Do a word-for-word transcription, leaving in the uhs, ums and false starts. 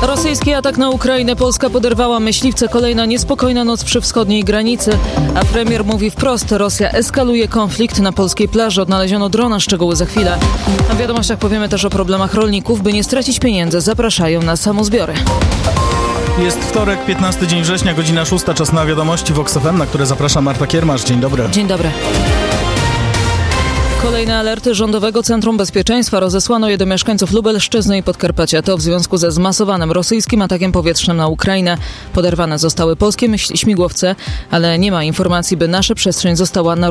Rosyjski atak na Ukrainę. Polska poderwała myśliwce. Kolejna niespokojna noc przy wschodniej granicy. A premier mówi wprost: Rosja eskaluje konflikt na polskiej plaży. Odnaleziono drona. Szczegóły za chwilę. Na wiadomościach powiemy też o problemach rolników. By nie stracić pieniędzy, zapraszają na samozbiory. Jest wtorek, piętnasty dzień września, godzina szósta, czas na wiadomości Vox F M, na które zaprasza Marta Kiermasz. Dzień dobry. Dzień dobry. Kolejne alerty Rządowego Centrum Bezpieczeństwa. Rozesłano je do mieszkańców Lubelszczyzny i Podkarpacia. To w związku ze zmasowanym rosyjskim atakiem powietrznym na Ukrainę. Poderwane zostały polskie śmigłowce, ale nie ma informacji, by nasza przestrzeń została naruszona.